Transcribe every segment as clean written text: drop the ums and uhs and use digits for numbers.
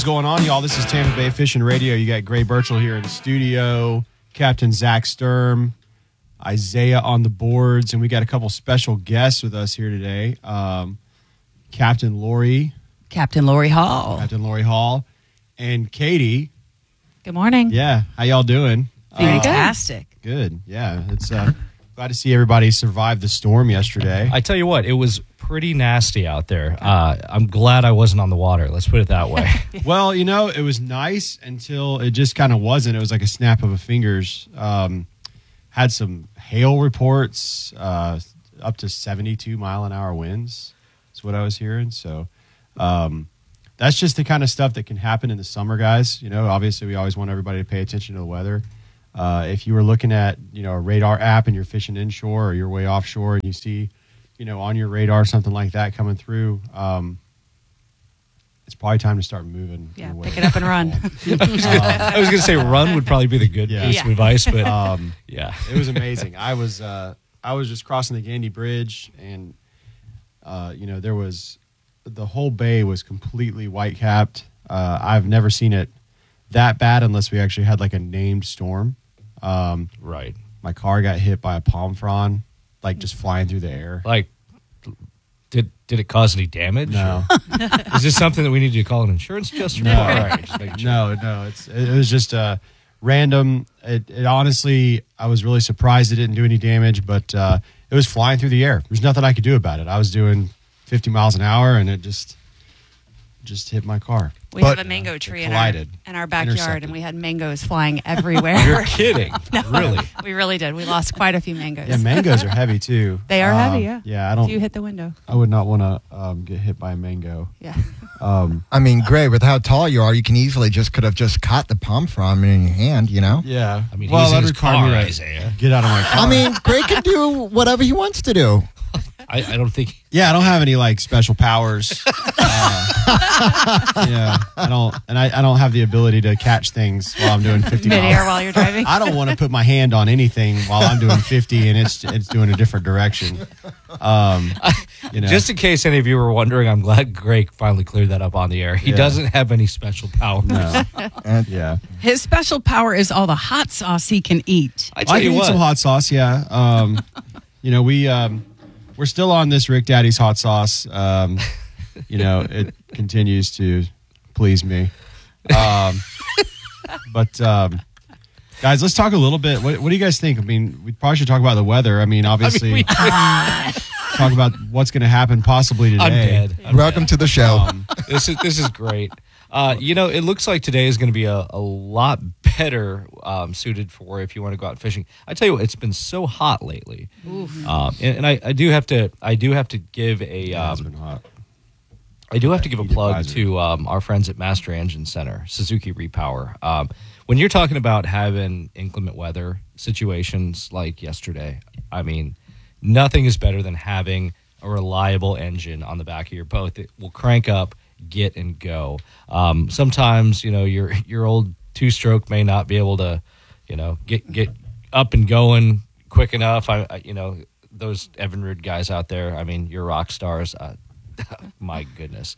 What's going on, y'all? This is Tampa Bay Fishing Radio. You got Gray Birchall here in the studio, Captain Zach Sturm, Isaiah on the boards, and we got a couple special guests with us here today. Captain Lori Hall, and Katie. Good morning. Yeah, how y'all doing? Fantastic. Good. Yeah, it's glad to see everybody survive the storm yesterday. I tell you what, it was pretty nasty out there. I'm glad I wasn't on the water. Let's put it that way. Well, you know, it was nice until it just kind of wasn't. It was like a snap of a fingers. Had some hail reports, up to 72 mile an hour winds. That's what I was hearing. So that's just the kind of stuff that can happen in the summer, guys. You know, obviously we always want everybody to pay attention to the weather. If you were looking at, you know, a radar app and you're fishing inshore or you're way offshore and you see, you know, on your radar something like that coming through, it's probably time to start moving. Yeah, pick it up and run. I was going to say run would probably be the good piece of advice, but yeah, it was amazing. I was just crossing the Gandy Bridge, and you know, the whole bay was completely white capped. I've never seen it that bad unless we actually had like a named storm. right. My car got hit by a palm frond, like just flying through the air. Like, did it cause any damage? No. Is this something that we need to call an insurance adjuster? No. All right, just making sure. No. It was just random. It honestly, I was really surprised it didn't do any damage, but it was flying through the air. There's nothing I could do about it. I was doing 50 miles an hour, and it just hit my car. We have a mango tree in our backyard, and we had mangoes flying everywhere. You're kidding. No, Really? We really did. We lost quite a few mangoes. Yeah, mangoes are heavy too. They are heavy, yeah. Yeah, If you hit the window. I would not want to get hit by a mango. Yeah. I mean, Gray, with how tall you are, you can easily could have caught the palm frond in your hand, you know? Yeah. I mean, well, he's in that his required car, me to Isaiah. get out of my car. I mean, Gray can do whatever he wants to do. I don't think. Yeah, I don't have any like special powers. Yeah, I don't have the ability to catch things while I'm doing 50 Midair miles. while you're driving. I don't want to put my hand on anything while I'm doing 50 and it's doing a different direction. You know. Just in case any of you were wondering, I'm glad Greg finally cleared that up on the air. He doesn't have any special powers. No. Yeah. His special power is all the hot sauce he can eat. I tell I you can eat what. some hot sauce, yeah. You know, we're still on this Rick Daddy's hot sauce. You know, it continues to please me. But guys, let's talk a little bit. What do you guys think? I mean, we probably should talk about the weather. I mean, obviously, talk about what's going to happen possibly today. I'm dead. Welcome to the show. This is great. You know, it looks like today is going to be a lot better suited for if you want to go out fishing. I tell you what, it's been so hot lately, and I do have to give a It's been hot. I do have to give a Heated plug visor. to our friends at Master Engine Center, Suzuki Repower. When you're talking about having inclement weather situations like yesterday, I mean, nothing is better than having a reliable engine on the back of your boat that will crank up, get and go. Sometimes, you know, your old two-stroke may not be able to, you know, get up and going quick enough. I you know, those Evinrude guys out there, I mean, you're rock stars. My goodness.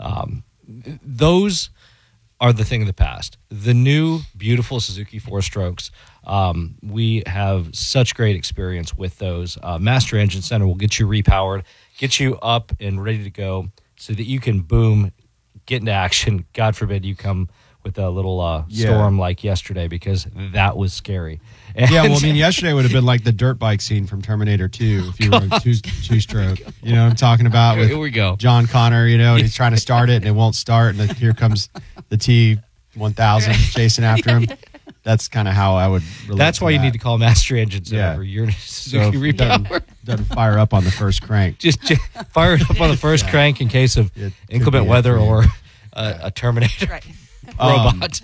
Those are the thing of the past. The new, beautiful Suzuki 4-strokes, we have such great experience with those. Master Engine Center will get you repowered, get you up and ready to go so that you can, boom, get into action. God forbid you come with a little storm like yesterday, because that was scary. And Yeah, well, I mean, yesterday would have been like the dirt bike scene from Terminator 2 if you were a two-stroke. You know what I'm talking about? With here we go. John Connor, you know, and he's trying to start it and it won't start, and here comes the T1000 chasing after him. That's kind of how I would relate. That's to why you that. need to call Master Engine Center Yeah. for your So if Suzuki it Repower. doesn't fire up on the first crank. Just fire it up on the first crank in case of It could inclement be a weather thing. or a Terminator Right. robot.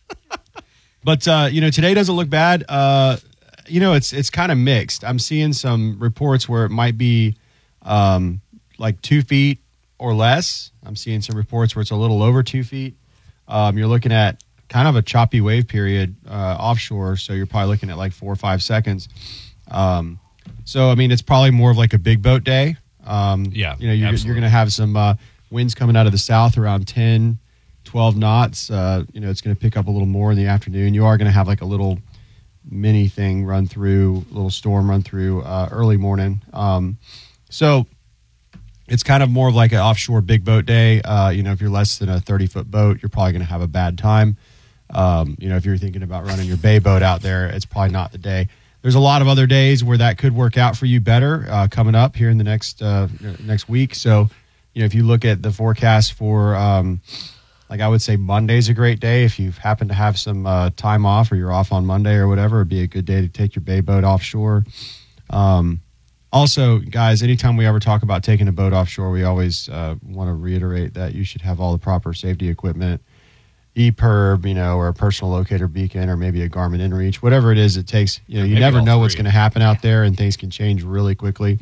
But you know, today doesn't look bad. You know, it's kind of mixed. I'm seeing some reports where it might be like 2 feet or less. I'm seeing some reports where it's a little over 2 feet. You're looking at kind of a choppy wave period offshore, so you're probably looking at like 4 or 5 seconds. So I mean, it's probably more of like a big boat day. Yeah, you know, you're absolutely. going to have some winds coming out of the south around 10, 12 knots. It's going to pick up a little more in the afternoon. You are going to have like a little mini thing run through, little storm run through early morning. So it's kind of more of like an offshore big boat day. If you're less than a 30-foot boat, you're probably going to have a bad time. If you're thinking about running your bay boat out there, it's probably not the day. There's a lot of other days where that could work out for you better coming up here in the next week. So, if you look at the forecast for I would say Monday's a great day. If you happen to have some time off or you're off on Monday or whatever, it'd be a good day to take your bay boat offshore. Also, guys, anytime we ever talk about taking a boat offshore, we always want to reiterate that you should have all the proper safety equipment, EPIRB, or a personal locator beacon, or maybe a Garmin InReach, whatever it is it takes. You never know what's going to happen out there, and things can change really quickly.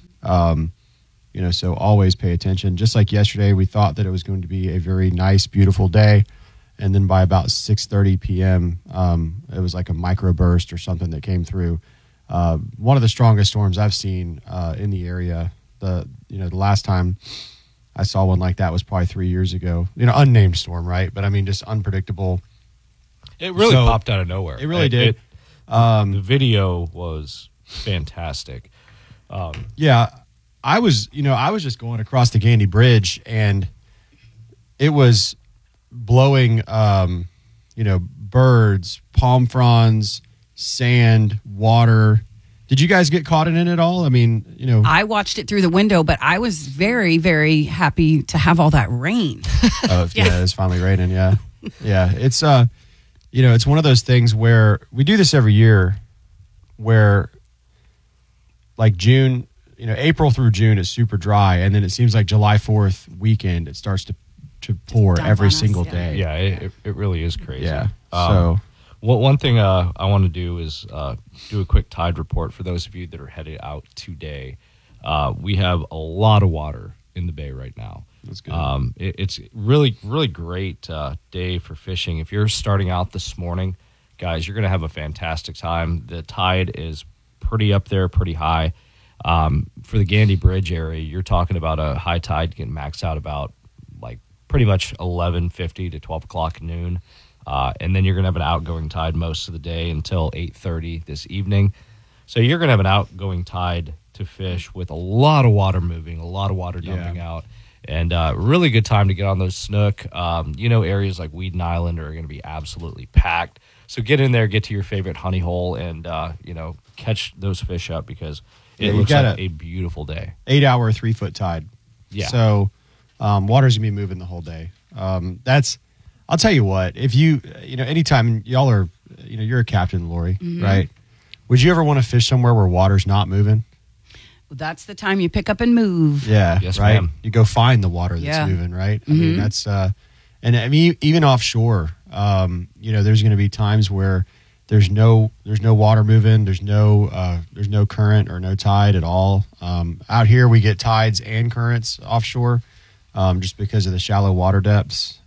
So always pay attention. Just like yesterday, we thought that it was going to be a very nice, beautiful day. And then by about 6:30 p.m., it was like a microburst or something that came through. One of the strongest storms I've seen in the area. The last time I saw one like that was probably 3 years ago. Unnamed storm, right? But I mean, just unpredictable. It really popped out of nowhere. It really did. The video was fantastic. I was just going across the Gandy Bridge, and it was blowing, birds, palm fronds, sand, water. Did you guys get caught in it at all? I mean, I watched it through the window, but I was very, very happy to have all that rain. It's finally raining. Yeah. It's, it's one of those things where we do this every year where like June, April through June is super dry. And then it seems like July 4th weekend, it starts to pour every single day. Yeah, it really is crazy. Yeah. One thing I want to do is do a quick tide report for those of you that are headed out today. We have a lot of water in the bay right now. That's good. It's really, really great day for fishing. If you're starting out this morning, guys, you're going to have a fantastic time. The tide is pretty up there, pretty high. For the Gandy Bridge area, you're talking about a high tide getting maxed out about like pretty much 11:50 to 12 o'clock noon. And then you're going to have an outgoing tide most of the day until 8:30 this evening. So you're going to have an outgoing tide to fish with a lot of water moving, a lot of water dumping out, and really good time to get on those snook. Areas like Weeden Island are going to be absolutely packed. So get in there, get to your favorite honey hole, and catch those fish up because it looks like a beautiful day. 8-hour 3-foot tide. Yeah. So water's going to be moving the whole day. I'll tell you what, if anytime y'all are, you're a captain, Lori, right? Would you ever want to fish somewhere where water's not moving? Well, that's the time you pick up and move. Yeah. Yes, right. ma'am. You go find the water that's moving, right? I mean, that's, even offshore, there's going to be times where there's no water moving. There's no current or no tide at all. Out here we get tides and currents offshore, just because of the shallow water depths.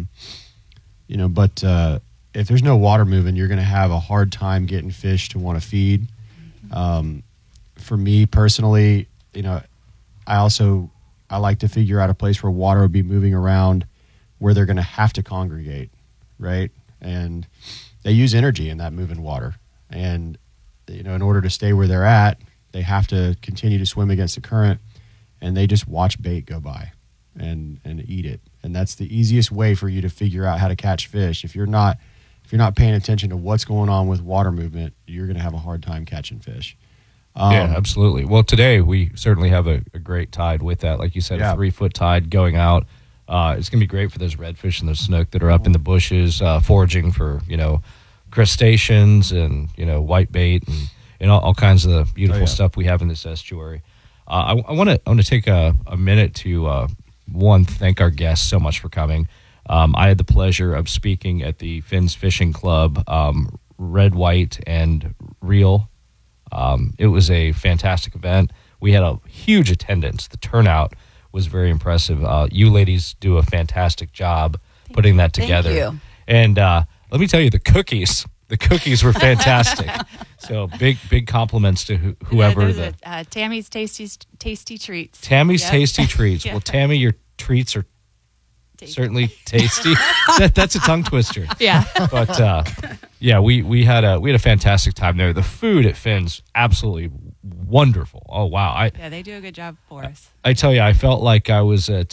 But if there's no water moving, you're going to have a hard time getting fish to want to feed. For me personally, I like to figure out a place where water would be moving around where they're going to have to congregate, right? And they use energy in that moving water. And, in order to stay where they're at, they have to continue to swim against the current, and they just watch bait go by and eat it. And that's the easiest way for you to figure out how to catch fish. If you're not paying attention to what's going on with water movement, you're going to have a hard time catching fish. Yeah, absolutely. Well, today we certainly have a great tide with that. Like you said, a 3-foot tide going out. It's going to be great for those redfish and those snook that are up in the bushes, foraging for, crustaceans and, white bait and all kinds of the beautiful stuff we have in this estuary. I want to take a minute to, thank our guests so much for coming. I had the pleasure of speaking at the Finn's Fishing Club, Red, White, and Reel. It was a fantastic event. We had a huge attendance. The turnout was very impressive. You ladies do a fantastic job putting that together. Thank you. And let me tell you, the cookies were fantastic. So big compliments to whoever. Tammy's Tasty Treats. Tammy's Tasty Treats. Yeah. Well, Tammy, your treats are certainly tasty. That's a tongue twister. Yeah. But yeah, we had a fantastic time there. The food at Finn's absolutely wonderful. Oh wow! Yeah, they do a good job for us. I tell you, I felt like I was at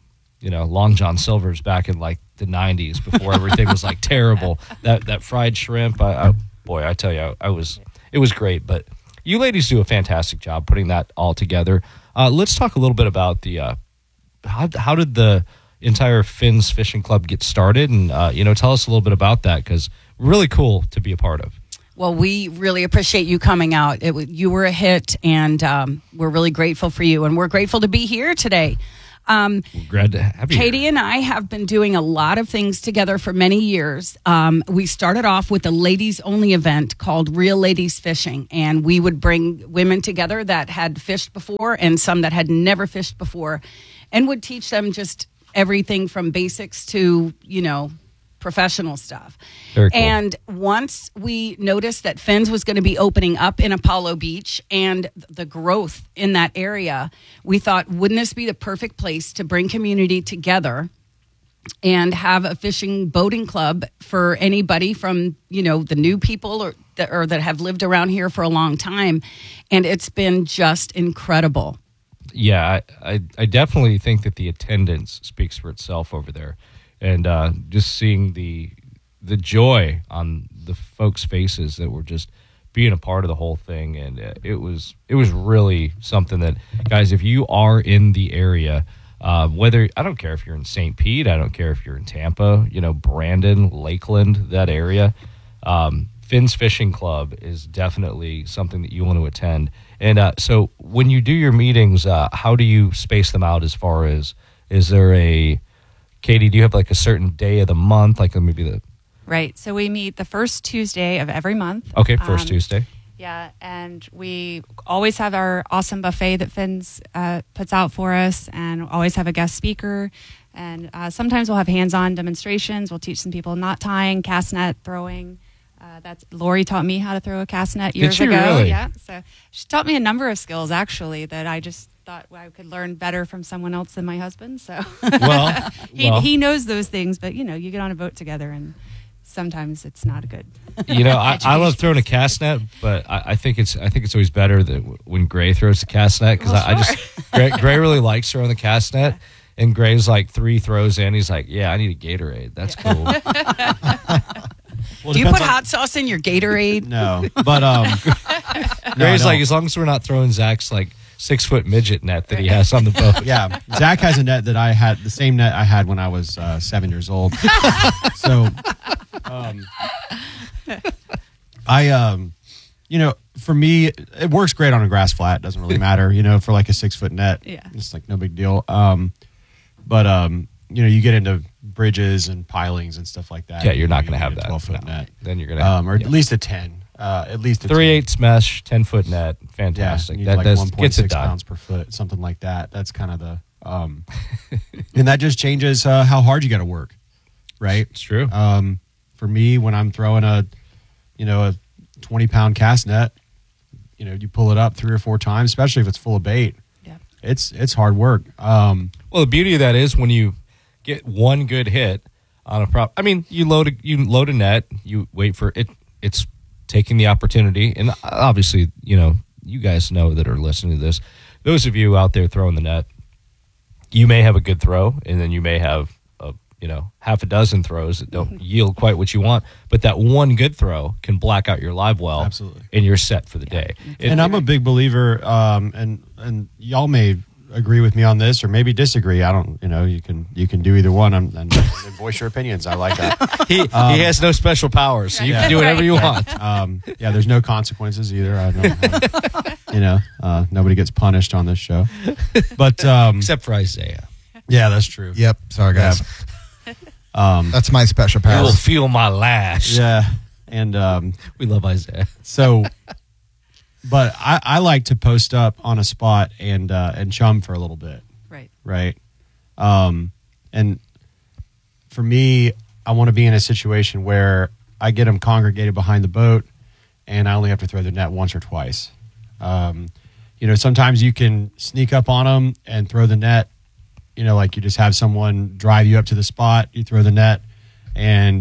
Long John Silver's back in like the '90s before everything was like terrible. That fried shrimp, I tell you, it was great. But you ladies do a fantastic job putting that all together. Let's talk a little bit about the how did the entire Finn's Fishing Club get started, and tell us a little bit about that, because really cool to be a part of. Well, we really appreciate you coming out. You were a hit, and we're really grateful for you, and we're grateful to be here today. We're glad to have you. Katie and I have been doing a lot of things together for many years. We started off with a ladies-only event called Real Ladies Fishing, and we would bring women together that had fished before and some that had never fished before, and would teach them just everything from basics to, professional stuff. Very cool. And once we noticed that Finn's was going to be opening up in Apollo Beach and the growth in that area, we thought, wouldn't this be the perfect place to bring community together and have a fishing boating club for anybody from, the new people or that have lived around here for a long time. And it's been just incredible. Yeah, I definitely think that the attendance speaks for itself over there. And just seeing the joy on the folks' faces that were just being a part of the whole thing, and it was really something that, guys, if you are in the area, whether, I don't care if you're in St. Pete, I don't care if you're in Tampa, Brandon, Lakeland, that area, Finn's Fishing Club is definitely something that you want to attend. And so when you do your meetings, how do you space them out as far as, is there Katie, do you have like a certain day of the month, like maybe Right. So we meet the first Tuesday of every month. Okay, first Tuesday. Yeah, and we always have our awesome buffet that Finn's puts out for us, and always have a guest speaker. And sometimes we'll have hands-on demonstrations. We'll teach some people knot tying, cast net throwing. That's Lori taught me how to throw a cast net years ago. Really? Yeah, so she taught me a number of skills actually that I just thought I could learn better from someone else than my husband. So Well, he knows those things, but you get on a boat together and sometimes it's not a good. I love throwing a cast net, but I think it's always better that when Gray throws the cast net, because Gray really likes throwing the cast net, and Gray's like 3 throws in, he's like, yeah, I need a Gatorade. That's cool. Well, do you put hot sauce in your Gatorade? No, but Gray's like, as long as we're not throwing Zach's like 6-foot midget net that he has on the boat. Yeah, Zach has a net that I had, the same net I had when I was 7 years old. So, for me, it works great on a grass flat. Doesn't really matter, for like a 6-foot net. Yeah, it's like no big deal. You get into bridges and pilings and stuff like that. Yeah, you're not going to have that 12-foot net. Then you're going to at least a 10. At least a 3/8 mesh, 10-foot net. Fantastic. Yeah, that like gets it 1.6 done. pounds per foot, something like that. That's kind of the, and that just changes how hard you got to work, right? It's true. For me, when I'm throwing a 20-pound cast net, you pull it up 3 or 4 times, especially if it's full of bait. Yeah, it's hard work. Well, the beauty of that is when you get one good hit on a prop. I mean, you load a net, you wait for it. It's taking the opportunity, and obviously, you guys know that are listening to this. Those of you out there throwing the net, you may have a good throw, and then you may have half a dozen throws that don't yield quite what you want. But that one good throw can black out your live well, absolutely, and you're set for the day. And I'm a big believer, and y'all may agree with me on this or maybe disagree. I don't, you can do either one and voice your opinions. I like that. He has no special powers, so you can do whatever you want. There's no consequences either. I don't, nobody gets punished on this show, but except for Isaiah. Yeah, that's true. Yep. Sorry, guys. That's my special You will powers. feel my lash. Yeah, and we love Isaiah. So. But I like to post up on a spot and chum for a little bit. Right. And for me, I want to be in a situation where I get them congregated behind the boat, and I only have to throw the net once or twice. Sometimes you can sneak up on them and throw the net you know, like you just have someone drive you up to the spot, you throw the net, and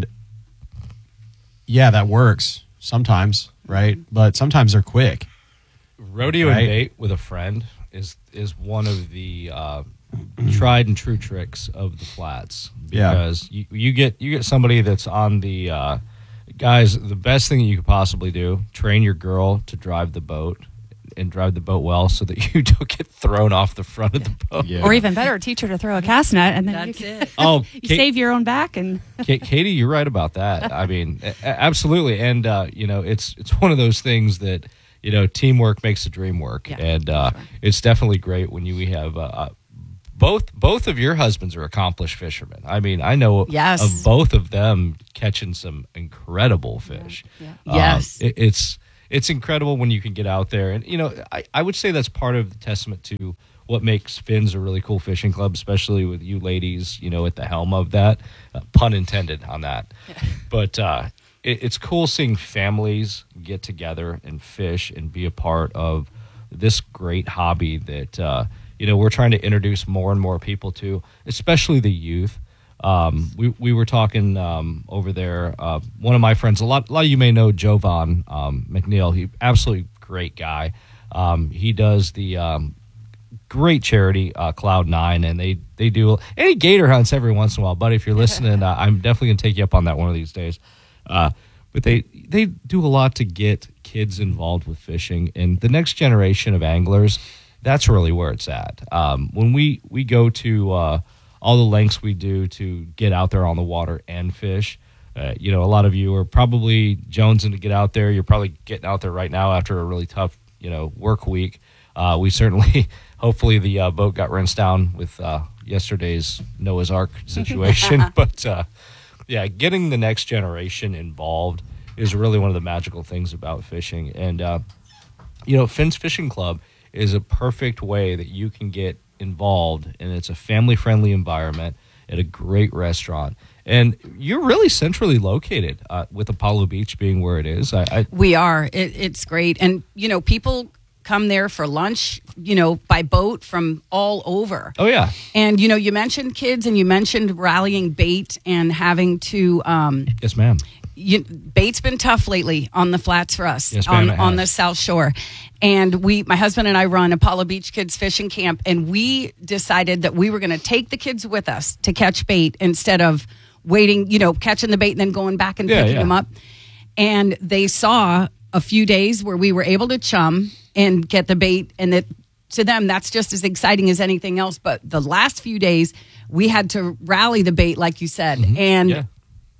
yeah, that works sometimes, right? But sometimes they're quick. Rodeo Right. and bait with a friend is one of the tried and true tricks of the flats, Yeah. because you get somebody that's on the guys. The best thing that you could possibly do: train your girl to drive the boat and drive the boat well, so that you don't get thrown off the front of the boat. Yeah. Or even better, teach her to throw a cast net, and then That's you, it. Oh, you save your own back. And Katie, you're right about that. I mean, absolutely. And you know, it's one of those things that, you know, teamwork makes the dream work, Yeah, and sure. it's definitely great when we have both of your husbands are accomplished fishermen. I mean, I know Yes. of both of them catching some incredible fish. Yeah. Yes. It's incredible when you can get out there, and you know, I would say that's part of the testament to what makes Finn's a really cool fishing club, especially with you ladies, you know, at the helm of that. Pun intended on that. But it's cool seeing families get together and fish and be a part of this great hobby that you know, we're trying to introduce more and more people to, especially the youth. We were talking over there. One of my friends, a lot of you may know Jovan McNeil. He absolutely great guy. He does the great charity Cloud9, and they do any gator hunts every once in a while. But if you're listening, I'm definitely gonna take you up on that one of these days. But they do a lot to get kids involved with fishing, and the next generation of anglers. That's really where it's at. When we go to all the lengths we do to get out there on the water and fish, you know, a lot of you are probably jonesing to get out there. You're probably getting out there right now after a really tough, you know, work week. We certainly, hopefully the boat got rinsed down with yesterday's Noah's Ark situation. But yeah, getting the next generation involved is really one of the magical things about fishing. And, you know, Finn's Fishing Club is a perfect way that you can get involved, and it's a family-friendly environment at a great restaurant. And you're really centrally located, with Apollo Beach being where it is. We are. It's great. And, you know, people come there for lunch, you know, by boat from all over. Oh, yeah. And, you know, you mentioned kids and you mentioned rallying bait and having to, Yes, ma'am. bait's been tough lately on the flats for us, Yes, ma'am, it on has. the South Shore. And my husband and I run Apollo Beach Kids Fishing Camp, and we decided that we were going to take the kids with us to catch bait instead of waiting, you know, catching the bait and then going back and picking them up. And they saw a few days where we were able to chum and get the bait, and that to them, that's just as exciting as anything else. But the last few days, we had to rally the bait, like you said. And Yeah.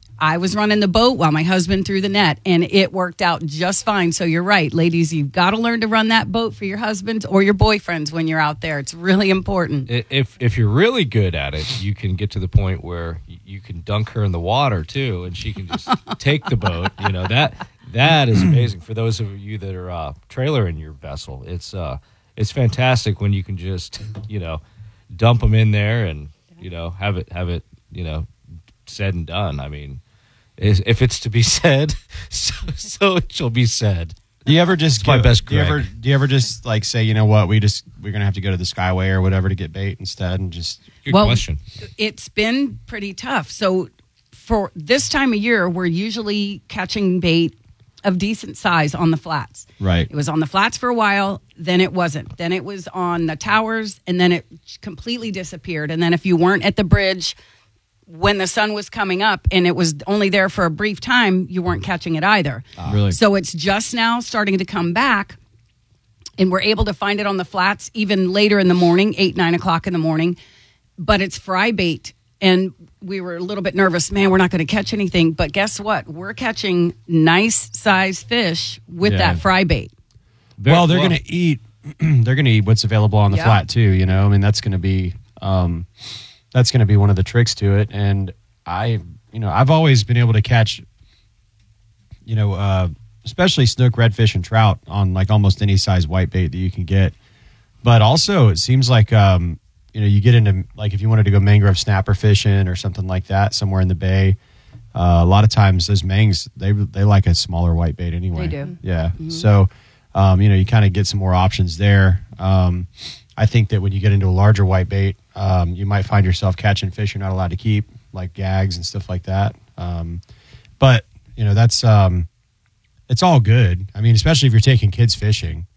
I was running the boat while my husband threw the net, and it worked out just fine. So you're right, ladies, you've got to learn to run that boat for your husbands or your boyfriends when you're out there. It's really important. If you're really good at it, you can get to the point where you can dunk her in the water too, and she can just take the boat. You know, that is amazing. For those of you that are trailering your vessel, it's fantastic when you can just, you know, dump them in there and, you know, have it you know, said and done. I mean, if it's to be said, so it shall be said. Do you ever just my best do you ever just like say, you know what, we're gonna have to go to the Skyway or whatever to get bait instead, and just Good Well, question. It's been pretty tough. So for this time of year, we're usually catching bait of decent size on the flats. Right. It was on the flats for a while, then it wasn't. Then it was on the towers, and then it completely disappeared. And then if you weren't at the bridge when the sun was coming up and it was only there for a brief time, you weren't catching it either. Really? So it's just now starting to come back, and we're able to find it on the flats even later in the morning, 8, 9 o'clock in the morning. But it's fry bait. And we were a little bit nervous, man, we're not going to catch anything. But guess what? We're catching nice size fish with Yeah. that fry bait. well, they're gonna eat. They're gonna eat what's available on the Yeah. flat too. You know, I mean, that's gonna be one of the tricks to it. And I've always been able to catch, you know, especially snook, redfish, and trout on like almost any size white bait that you can get. But also, it seems like you know, you get into like if you wanted to go mangrove snapper fishing or something like that somewhere in the bay. A lot of times those mangs they like a smaller white bait anyway. They do. Yeah. So you know, you kind of get some more options there. I think that when you get into a larger white bait, You might find yourself catching fish you're not allowed to keep, like gags and stuff like that. But that's it's all good. I mean, especially if you're taking kids fishing.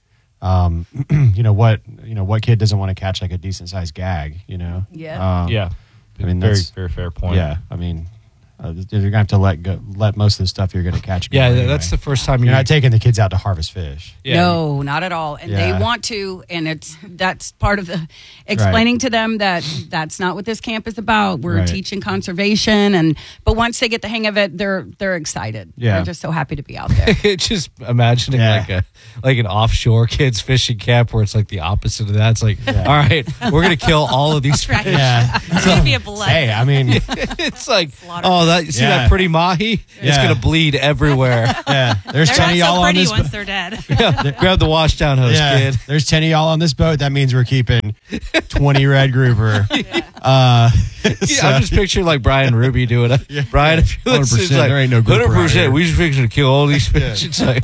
What kid doesn't want to catch like a decent sized gag? Yeah. Yeah. I mean, very, that's very fair point. Yeah, I mean, you're gonna have to let most of the stuff you're gonna catch. Yeah, go anyway. that's the first time You're not taking the kids out to harvest fish. Yeah, No, not at all. And Yeah. they want to, and that's part of the explaining to them that that's not what this camp is about. We're Right. teaching conservation, but once they get the hang of it, they're excited. Yeah. They're just so happy to be out there. just imagining Yeah. like an offshore kids fishing camp where it's like the opposite of that. It's like, all right, we're gonna kill all of these fish. Yeah. It's going to be a blood. Hey, I mean, It's like, Slaughter. oh, that you see Yeah. that pretty mahi? It's Yeah. gonna bleed everywhere. yeah. There's They're 10 not of y'all so on pretty this. once they're dead. Grab the washdown hose, Yeah, kid. there's 10 of y'all on this boat. That means we're keeping 20 red grouper. Yeah, I'm just picturing like Brian Ruby doing it. Brian, if you're 100%, listening, it's like, there ain't no grouper out here. We just fixing to kill all these fish. It's like,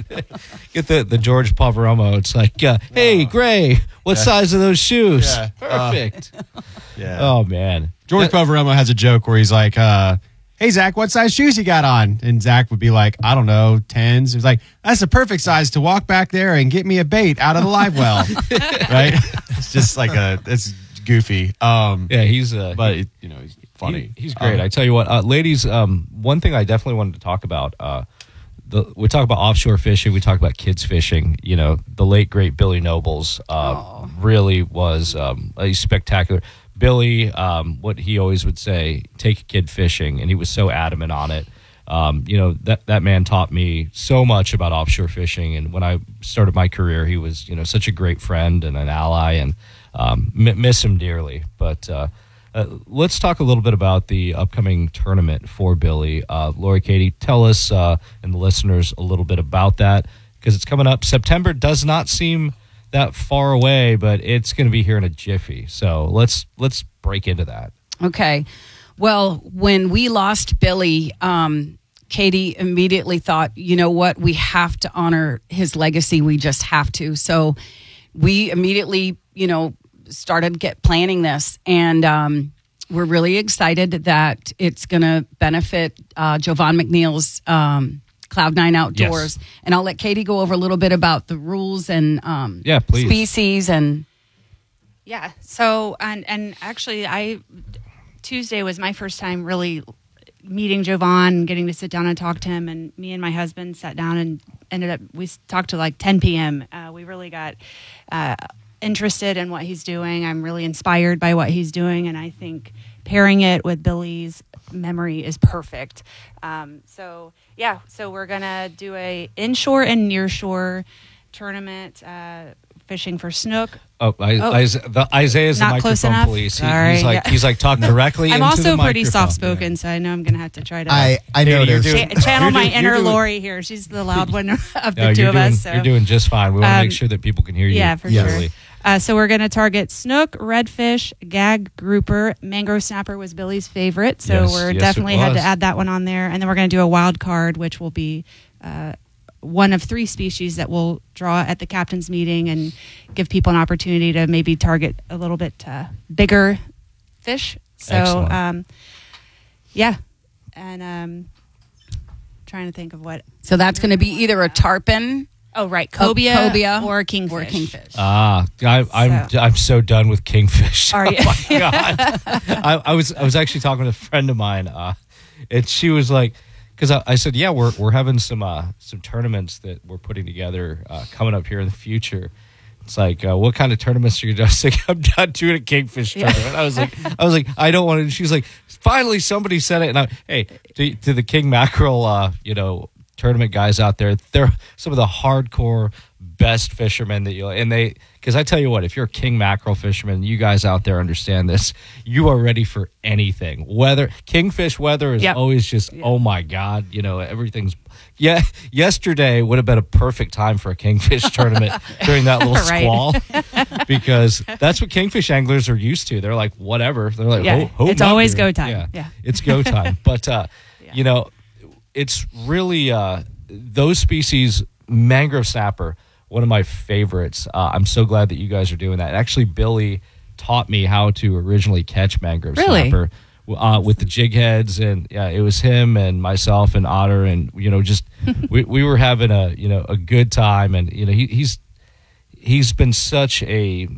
get the George Pavaromo. It's like, hey, Gray, what size are those shoes? Yeah. Perfect. Yeah. Oh man, George Pavaromo has a joke where he's like, hey, Zach, what size shoes you got on? And Zach would be like, I don't know, 10s. He's like, that's the perfect size to walk back there and get me a bait out of the live well. Right? It's just like it's goofy. yeah, he's But, he's funny. He's great. I tell you what, ladies. One thing I definitely wanted to talk about. We talk about offshore fishing. We talk about kids fishing. The late great Billy Nobles really was a spectacular. Billy, what he always would say, take a kid fishing, and he was so adamant on it. That man taught me so much about offshore fishing, and when I started my career, he was such a great friend and an ally, and miss him dearly. But let's talk a little bit about the upcoming tournament for Billy. Lori, Katie, tell us and the listeners a little bit about that, because it's coming up. September does not seem that far away, but it's going to be here in a jiffy. So let's break into that. Okay. Well, when we lost Billy, Katie immediately thought, you know what, we have to honor his legacy. We just have to. So we immediately, started planning this, and we're really excited that it's going to benefit Jovan McNeil's Cloud9 Outdoors. Yes. And I'll let Katie go over a little bit about the rules and please. species and. Yeah. So, and actually, Tuesday was my first time really meeting Jovan and getting to sit down and talk to him. And me and my husband sat down and we talked to like 10 p.m. We really got interested in what he's doing. I'm really inspired by what he's doing. And I think pairing it with Billy's memory is perfect. So we're going to do a inshore and nearshore tournament, fishing for snook. Isaiah's the Not close microphone enough? police. Sorry, yeah. He's like talking directly I'm into also the pretty microphone. soft spoken, so I know I'm going to have to try to I Katie, you're noticed. doing- channel my you're inner doing- Lori here. She's the loud one of the No, two you're of doing, us. So. You're doing just fine. We want to make sure that people can hear you. Yeah, for Yes. sure. So we're going to target snook, redfish, gag grouper, mangrove snapper was Billy's favorite. So Yes, we're yes, definitely it had to was. add that one on there. And then we're going to do a wild card, which will be one of 3 species that we'll draw at the captain's meeting and give people an opportunity to maybe target a little bit bigger fish. So, Excellent. And trying to think of what. So that's going to be either a tarpon. Oh, right. Cobia, Cobia or kingfish. Or kingfish. I'm so done with kingfish. Are you? Oh my god! I was actually talking to a friend of mine, and she was like, because I said, yeah, we're having some tournaments that we're putting together coming up here in the future. It's like, what kind of tournaments are you doing? I was like, I'm not doing a kingfish tournament. I was like, I don't want to. She's like, finally somebody said it. And hey, to the king mackerel, tournament guys out there, they're some of the hardcore best fishermen that because I tell you what, if you're a king mackerel fisherman, you guys out there understand this, you are ready for anything. Kingfish weather is always just, oh my God, everything's, yesterday would have been a perfect time for a kingfish tournament during that little Right. squall, because that's what kingfish anglers are used to. They're like, whatever. They're like, Yeah, it's always go time. Yeah. It's go time. But, it's really those species, mangrove snapper, one of my favorites. I'm so glad that you guys are doing that. Actually, Billy taught me how to originally catch mangrove Really? snapper with the jig heads, and yeah, it was him and myself and Otter, and just we were having a good time, and he's been such a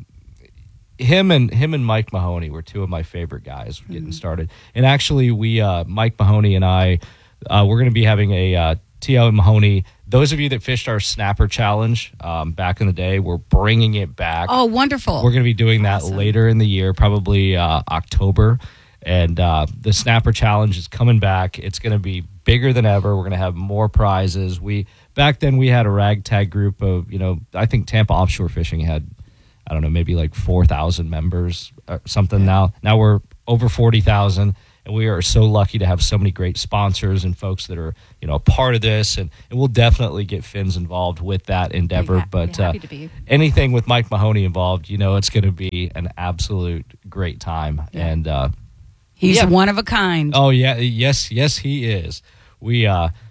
him and Mike Mahoney were two of my favorite guys getting started, and actually Mike Mahoney and I we're going to be having a T.O. Mahoney. Those of you that fished our snapper challenge back in the day, we're bringing it back. Oh, wonderful. We're going to be doing that later in the year, probably October. And the snapper challenge is coming back. It's going to be bigger than ever. We're going to have more prizes. Back then we had a ragtag group of, I think Tampa Offshore Fishing had, I don't know, maybe like 4,000 members or something. Now we're over 40,000. And we are so lucky to have so many great sponsors and folks that are, a part of this. And we'll definitely get Fins involved with that endeavor. But happy to be. anything with Mike Mahoney involved, it's going to be an absolute great time. Yeah. And He's one of a kind. oh yeah, yes, he is. We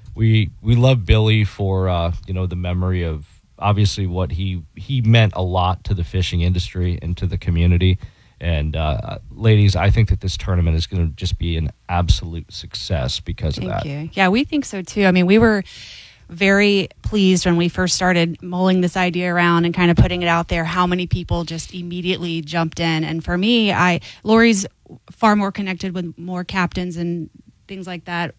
love Billy for the memory of obviously what he meant a lot to the fishing industry and to the community. And ladies, I think that this tournament is going to just be an absolute success because of that. Thank you. Yeah, we think so too. I mean, we were very pleased when we first started mulling this idea around and kind of putting it out there, how many people just immediately jumped in. And for me, Lori's far more connected with more captains and things like that,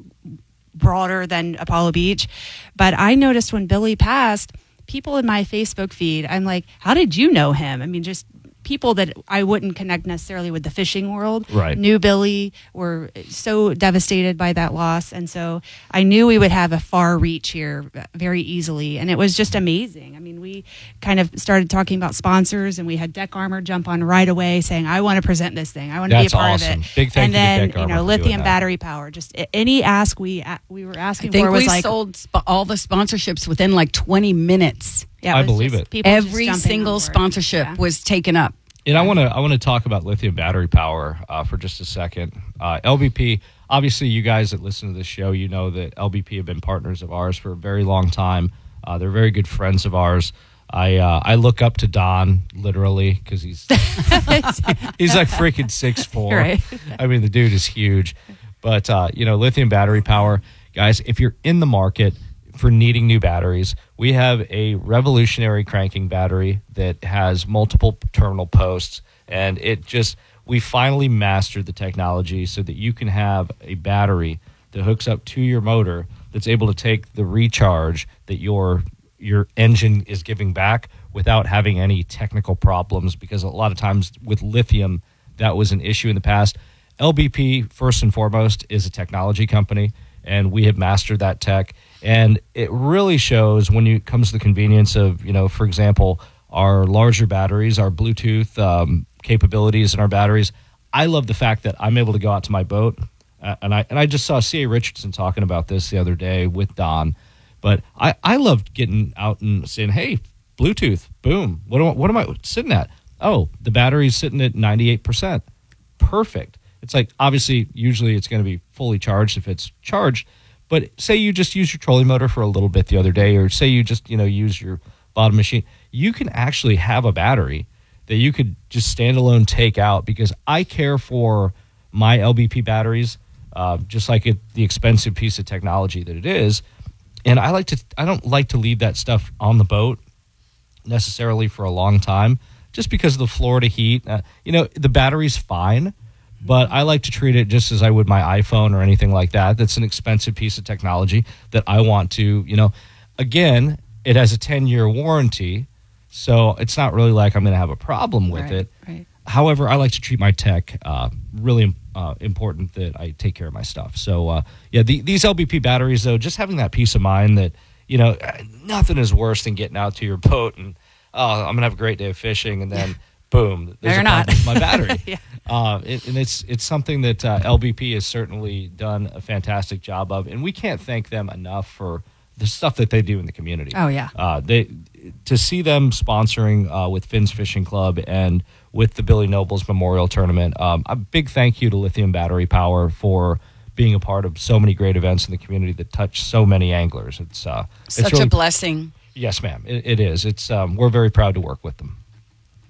broader than Apollo Beach. But I noticed when Billy passed, people in my Facebook feed, I'm like, how did you know him? I mean, just people that I wouldn't connect necessarily with the fishing world knew Billy, were so devastated by that loss. And so I knew we would have a far reach here very easily. And it was just amazing. I mean, we kind of started talking about sponsors, and we had Deck Armor jump on right away saying, I want to present this thing. I want to be a part awesome. of it. Big thank and then, you to Deck Armor for doing lithium that. battery power, just any ask we were asking I think for was we like, sold all the sponsorships within like 20 minutes. yeah, I was believe just it. people just Every jumping single on board. sponsorship Yeah. was taken up. And I want to talk about lithium battery power for just a second. LBP, obviously, you guys that listen to this show, you know that LBP have been partners of ours for a very long time. They're very good friends of ours. I look up to Don literally because he's like freaking 6'4". Right. I mean, the dude is huge. But lithium battery power, guys, if you're in the market for needing new batteries, we have a revolutionary cranking battery that has multiple terminal posts, and we finally mastered the technology so that you can have a battery that hooks up to your motor that's able to take the recharge that your engine is giving back without having any technical problems, because a lot of times with lithium that was an issue in the past. LBP, first and foremost, is a technology company, and we have mastered that tech. And it really shows when it comes to the convenience of, for example, our larger batteries, our Bluetooth capabilities in our batteries. I love the fact that I'm able to go out to my boat, and I just saw C.A. Richardson talking about this the other day with Don. But I loved getting out and saying, hey, Bluetooth, boom, what am I sitting at? Oh, the battery's sitting at 98%. Perfect. It's like, obviously, usually it's going to be fully charged if it's charged. But say you just use your trolling motor for a little bit the other day, or say you just, use your bottom machine. You can actually have a battery that you could just standalone take out, because I care for my LBP batteries, just like the expensive piece of technology that it is. And I don't like to leave that stuff on the boat necessarily for a long time, just because of the Florida heat. The battery's fine, but I like to treat it just as I would my iPhone or anything like that. That's an expensive piece of technology that I want to, again, it has a 10-year warranty, so it's not really like I'm going to have a problem with it. Right. However, I like to treat my tech really important that I take care of my stuff. So, these LBP batteries, though, just having that peace of mind that, nothing is worse than getting out to your boat and, I'm going to have a great day of fishing, and then, boom, there's You're a not. problem with my battery. Yeah. And it's something that LBP has certainly done a fantastic job of, and we can't thank them enough for the stuff that they do in the community. Oh, yeah. To see them sponsoring with Fins Fishing Club and with the Billy Nobles Memorial Tournament, a big thank you to Lithium Battery Power for being a part of so many great events in the community that touch so many anglers. It's Such really, a blessing. Yes, ma'am. It is. It's we're very proud to work with them.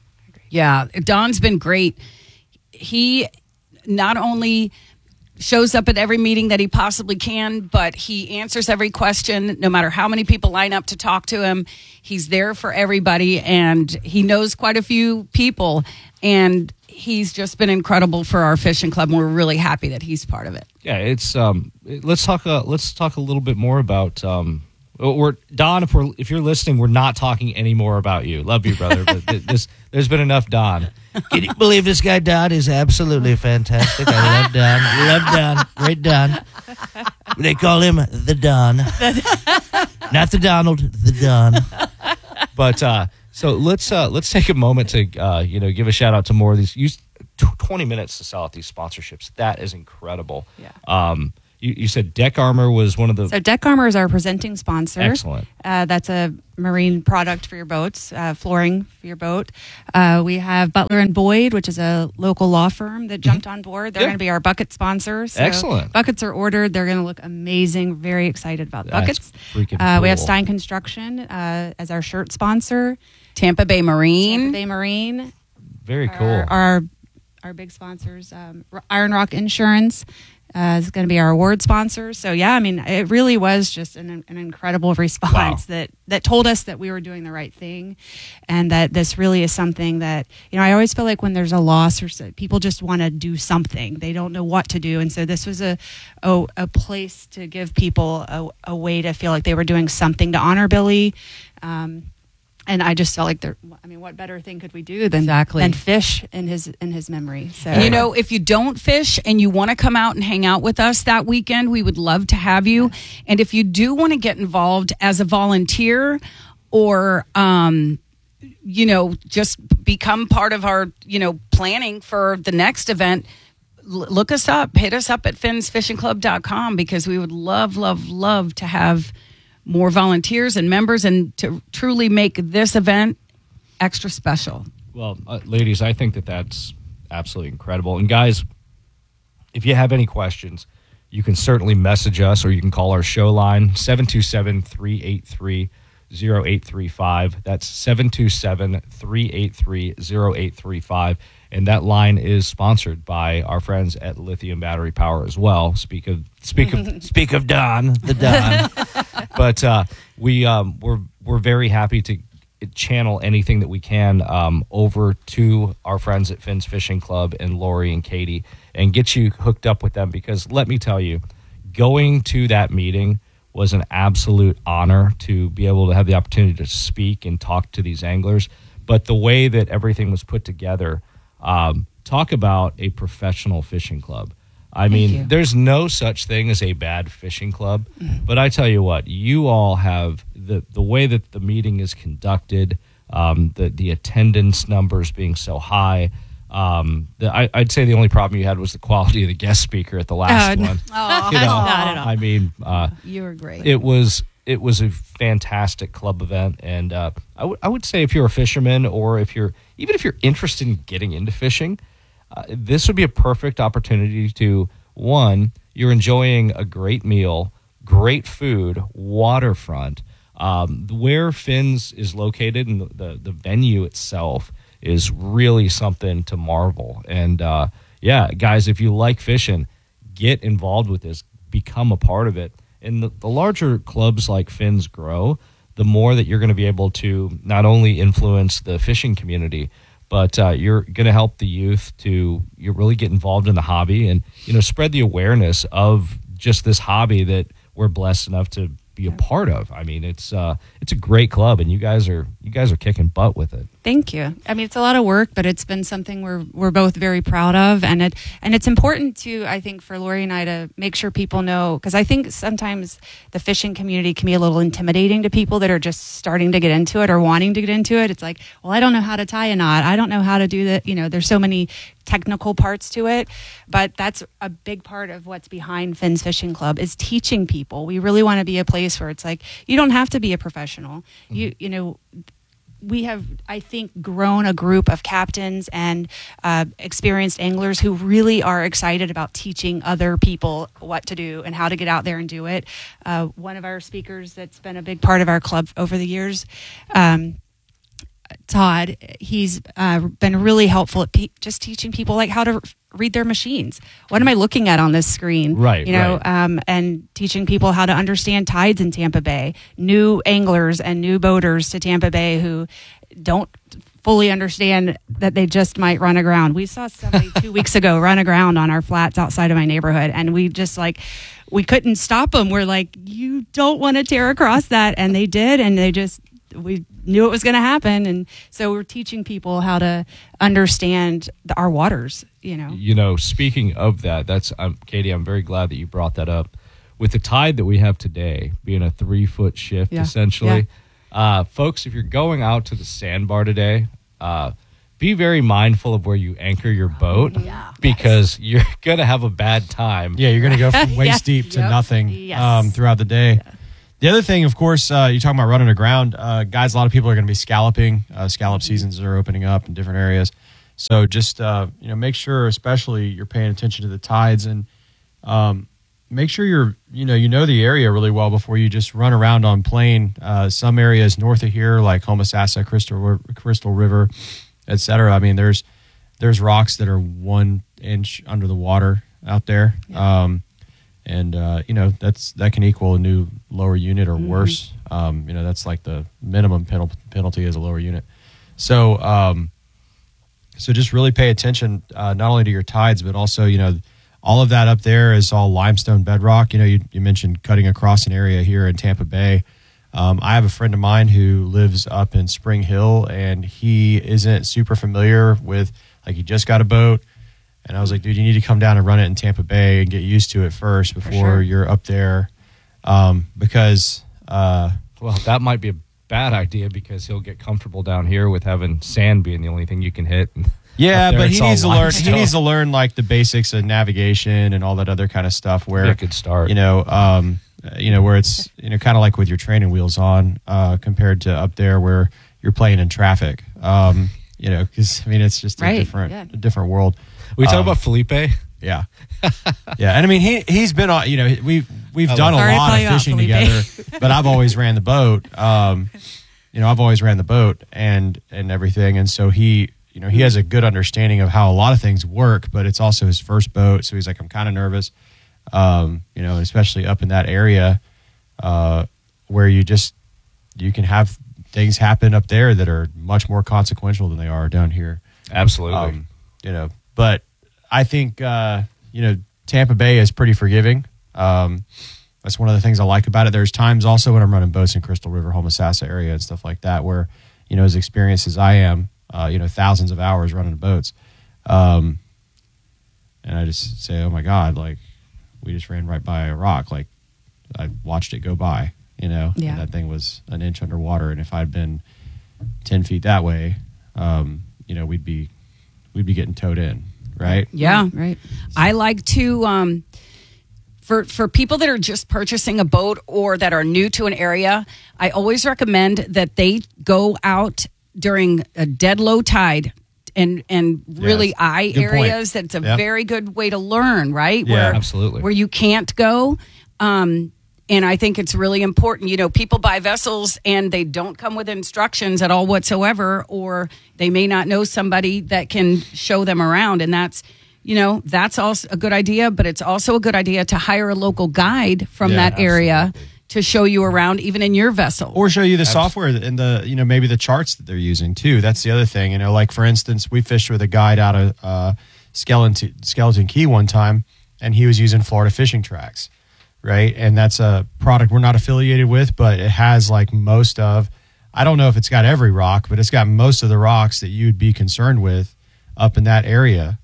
Yeah, Don's been great. He not only shows up at every meeting that he possibly can, but he answers every question, no matter how many people line up to talk to him. He's there for everybody, and he knows quite a few people, and he's just been incredible for our fishing club, and we're really happy that he's part of it. Yeah, it's let's talk a little bit more about Don. If you're listening, we're not talking any more about you. Love you, brother, but there's been enough Don. Can you believe this guy Don is absolutely fantastic? I love Don, great Don. They call him the Don, not the Donald, the Don. But so let's take a moment to give a shout out to more of these. Use 20 minutes to sell out these sponsorships. That is incredible. Yeah. You said Deck Armor was one of the. So Deck Armor is our presenting sponsor. Excellent. That's a marine product for your boats, flooring for your boat. We have Butler and Boyd, which is a local law firm that jumped on board. They're Yeah. going to be our bucket sponsors. So Excellent. Buckets are ordered. They're going to look amazing. Very excited about That's buckets. freaking We have cool. Stein Construction as our shirt sponsor. Tampa Bay Marine. Tampa Bay Marine. Very cool. Our big sponsors. Iron Rock Insurance is going to be our award sponsor. So yeah, I mean, it really was just an incredible response that told us that we were doing the right thing, and that this really is something that, I always feel like when there's a loss or so, people just want to do something. They don't know what to do, and so this was a place to give people a way to feel like they were doing something to honor Billy. And I just felt like what better thing could we do than fish in his memory? So And if you don't fish and you want to come out and hang out with us that weekend, we would love to have you. And if you do want to get involved as a volunteer or just become part of our planning for the next event, look us up, hit us up at finsfishingclub.com, because we would love to have more volunteers and members, and to truly make this event extra special. Well, ladies, I think that's absolutely incredible. And guys, if you have any questions, you can certainly message us, or you can call our show line, 727-383-0835. That's 727-383-0835. And that line is sponsored by our friends at Lithium Battery Power as well. Speak of Don, the Don. But we're very happy to channel anything that we can over to our friends at Finn's Fishing Club and Lori and Katie, and get you hooked up with them, because let me tell you, going to that meeting was an absolute honor to be able to have the opportunity to speak and talk to these anglers. But the way that everything was put together, talk about a professional fishing club. I mean, there's no such thing as a bad fishing club, but I tell you what, you all have the way that the meeting is conducted, the attendance numbers being so high. I'd say the only problem you had was the quality of the guest speaker at the last one. Oh, not at all. I mean, you were great. it was a fantastic club event, and I would say if you're a fisherman, or if you're interested in getting into fishing, this would be a perfect opportunity to, one, you're enjoying a great meal, great food, waterfront. Where Finn's is located, and the venue itself is really something to marvel. And guys, if you like fishing, get involved with this, become a part of it. And the larger clubs like Finn's grow, the more that you're going to be able to not only influence the fishing community, but you're going to help the youth to really get involved in the hobby, and spread the awareness of just this hobby that we're blessed enough to be a part of. I mean, it's a great club, and you guys are kicking butt with it. Thank you. I mean, it's a lot of work, but it's been something we're both very proud of, and it's important to, I think, for Lori and I to make sure people know, because I think sometimes the fishing community can be a little intimidating to people that are just starting to get into it or wanting to get into it. It's like, well, I don't know how to tie a knot. I don't know how to do that. There's so many technical parts to it, but that's a big part of what's behind Finn's Fishing Club, is teaching people. We really want to be a place where it's like, you don't have to be a professional. We have, I think, grown a group of captains and experienced anglers who really are excited about teaching other people what to do and how to get out there and do it. One of our speakers that's been a big part of our club over the years, Todd, he's been really helpful at just teaching people like how to read their machines. What am I looking at on this screen? Right, You know, right. and teaching people how to understand tides in Tampa Bay, new anglers and new boaters to Tampa Bay who don't fully understand that they just might run aground. We saw somebody 2 weeks ago run aground on our flats outside of my neighborhood, and we just we couldn't stop them. We're like, you don't want to tear across that. And they did. And we knew it was going to happen. And so we're teaching people how to understand our waters, you know. You know, speaking of that, Katie, I'm very glad that you brought that up. With the tide that we have today being a 3-foot shift, Yeah. essentially, folks, if you're going out to the sandbar today, be very mindful of where you anchor your boat because you're going to have a bad time. Yeah, you're going to go from waist Yeah. deep to Yep. nothing Yes. throughout the day. The other thing, of course, you're talking about running aground. Guys, a lot of people are going to be scalloping. Scallop seasons are opening up in different areas. So just, make sure, especially, you're paying attention to the tides and make sure you know the area really well before you just run around on plain. Some areas north of here, like Homosassa, Crystal River, etc. I mean, there's rocks that are 1 inch under the water out there, that can equal a new lower unit or worse. That's like the minimum penalty is a lower unit. So just really pay attention not only to your tides, but also all of that up there is all limestone bedrock. You mentioned cutting across an area here in Tampa Bay. I have a friend of mine who lives up in Spring Hill, and he isn't super familiar with, he just got a boat. And I was like, dude, you need to come down and run it in Tampa Bay and get used to it first before you're up there. Because that might be a bad idea because he'll get comfortable down here with having sand being the only thing you can hit. Yeah, but he needs to learn. limestone. He needs to learn like the basics of navigation and all that other kind of stuff. Where Be a good start. Where it's kind of like with your training wheels on, compared to up there where you're playing in traffic. Because it's just a different world. We talk about Felipe. Yeah, yeah, and I mean he's been on. We've done a Sorry to lot call of you out, fishing Felipe. together, but I've always ran the boat. I've always ran the boat and everything, and so he has a good understanding of how a lot of things work. But it's also his first boat, so he's like, I'm kind of nervous. Especially up in that area where you can have things happen up there that are much more consequential than they are down here. Absolutely. But I think, Tampa Bay is pretty forgiving. That's one of the things I like about it. There's times also when I'm running boats in Crystal River, Homosassa area and stuff like that, where, as experienced as I am, thousands of hours running boats. And I just say, oh my God, we just ran right by a rock. I watched it go by, and that thing was an inch underwater. And if I'd been 10 feet that way, we'd be getting towed in. Right. Yeah. Right. I like to, for people that are just purchasing a boat or that are new to an area, I always recommend that they go out during a dead low tide and really eye good areas. point. That's a very good way to learn, right? Yeah, absolutely. Where you can't go. And I think it's really important. People buy vessels and they don't come with instructions at all whatsoever, or they may not know somebody that can show them around. And that's also a good idea, but it's also a good idea to hire a local guide from that area to show you around, even in your vessel. Or show you the software and the, maybe the charts that they're using too. That's the other thing, for instance, we fished with a guide out of Skeleton Key one time, and he was using Florida Fishing Tracks. Right. And that's a product we're not affiliated with, but it has most of, I don't know if it's got every rock, but it's got most of the rocks that you'd be concerned with up in that area,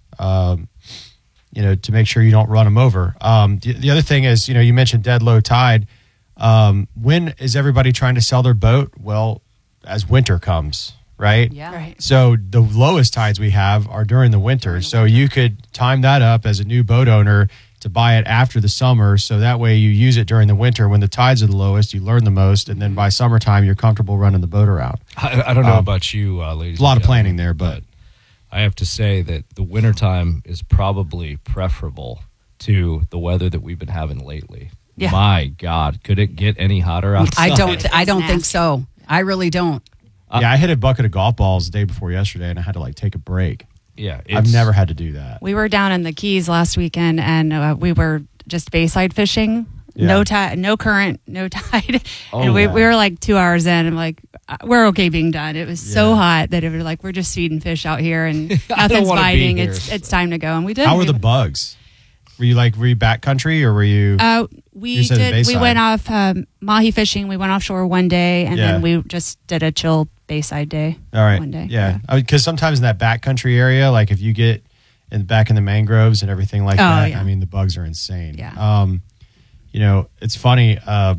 to make sure you don't run them over. The other thing is, you mentioned dead low tide. When is everybody trying to sell their boat? Well, as winter comes, right? Yeah. Right. So the lowest tides we have are during the winter. So you could time that up as a new boat owner to buy it after the summer, so that way you use it during the winter when the tides are the lowest, you learn the most, and then by summertime you're comfortable running the boat around. I don't know about you, ladies. A lot of planning there, but I have to say that the wintertime is probably preferable to the weather that we've been having lately. Yeah. My God, could it get any hotter outside? I don't think nasty. so. I really don't. Yeah, I hit a bucket of golf balls the day before yesterday, and I had to like take a break. Yeah, I've never had to do that. We were down in the Keys last weekend, and we were just bayside fishing. Yeah. No tide, no current, no tide. Oh, and we yeah. were like 2 hours in. I'm like, we're okay being done. It was so Yeah. hot that it was like, we're just feeding fish out here and I don't nothing's wanna be biting. here. It's time to go. And we did. How were the bugs? Were you backcountry or were you? We You said did. We Bayside. went off mahi fishing. We went offshore one day, and Yeah. then we just did a chill bayside day. All right. One day. Yeah. Because sometimes in that backcountry area, like if you get back in the mangroves and everything like Oh, that, yeah. I mean, the bugs are insane. Yeah. It's funny.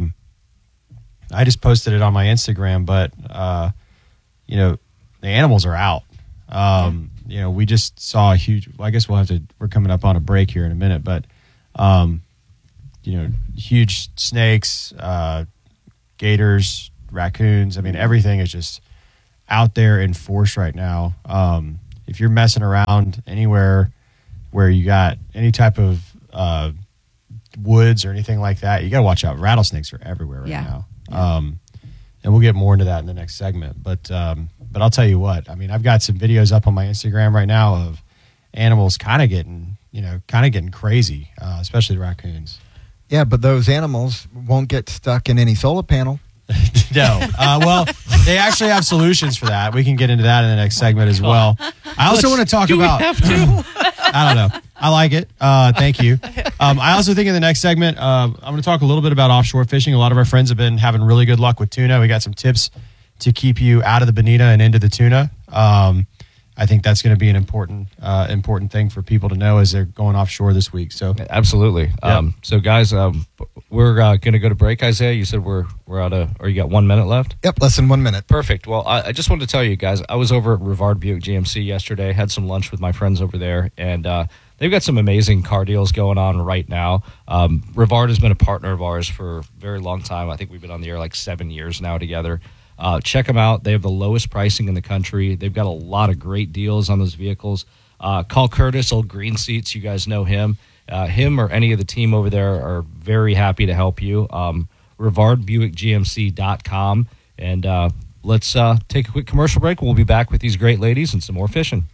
I just posted it on my Instagram, but, the animals are out. We just saw a huge, I guess we're coming up on a break here in a minute, but, huge snakes, gators, raccoons. I mean, everything is just out there in force right now. If you're messing around anywhere where you got any type of woods or anything like that, you got to watch out. Rattlesnakes are everywhere right now. And we'll get more into that in the next segment. But I'll tell you what, I mean, I've got some videos up on my Instagram right now of animals kind of getting crazy, especially the raccoons. Yeah, but those animals won't get stuck in any solar panel. No. Well, they actually have solutions for that. We can get into that in the next segment as well. I also want to talk about. We have to? I don't know. I like it. Thank you. I also think in the next segment, I'm going to talk a little bit about offshore fishing. A lot of our friends have been having really good luck with tuna. We got some tips to keep you out of the bonita and into the tuna. I think that's going to be an important thing for people to know as they're going offshore this week. So Absolutely. Yeah. So guys, we're going to go to break. Isaiah, you said we're out of, or you got 1 minute left? Yep, less than 1 minute. Perfect. Well, I just wanted to tell you guys, I was over at Rivard Buick GMC yesterday, had some lunch with my friends over there, and they've got some amazing car deals going on right now. Rivard has been a partner of ours for a very long time. I think we've been on the air like 7 years now together. Check them out. They have the lowest pricing in the country. They've got a lot of great deals on those vehicles. Call Curtis, Old Green Seats. You guys know him. Him or any of the team over there are very happy to help you. RivardBuickGMC.com. And let's take a quick commercial break. We'll be back with these great ladies and some more fishing.